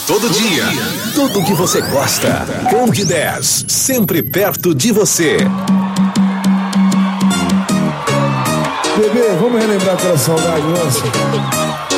todo dia. Tudo que você gosta. Cande 10, sempre perto de você. Bebê, vamos relembrar aquela saudade nossa?